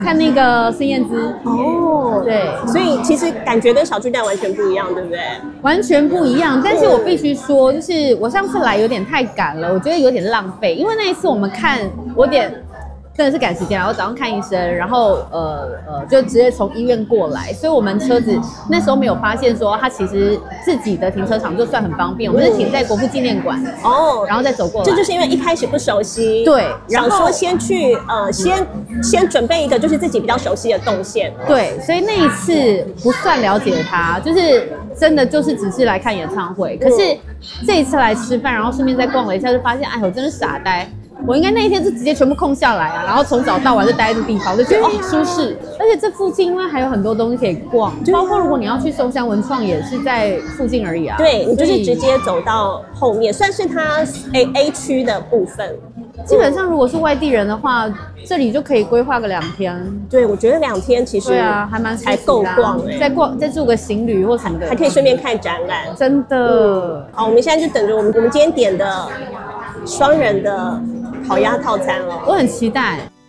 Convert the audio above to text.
看那个孙燕姿哦， 对， 所以其实感觉跟小巨蛋完全不一样，对不对？ 完全不一样。但是我必须说，就是我上次来有点太赶了，我觉得有点浪费，因为那一次我们看我真的是赶时间，然后早上看医生，然后就直接从医院过来，所以我们车子那时候没有发现说它其实自己的停车场就算很方便，我们是停在国父纪念馆哦， 然后再走过来。 这就是因为一开始不熟悉， 对，然后想说先去先准备一个就是自己比较熟悉的动线。 对，所以那一次不算了解他，就是真的就是只是来看演唱会。可是这一次来吃饭，然后顺便再逛了一下，就发现哎，我真是傻呆。我应该那一天就直接全部空下来啊，然后从早到晚就待在这个地方，就觉得舒适。而且这附近因为还有很多东西可以逛，包括如果你要去松山文创也是在附近而已啊。 对，你就是直接走到后面，算是它 A 区的部分。 基本上如果是外地人的话，这里就可以规划个2天。 对，我觉得2天其实对啊，还蛮才够逛再住个行旅或什么的， 还可以顺便看展览。 真的。 好，我们现在就等着我们今天点的双人的烤鸭套餐了。 我很期待。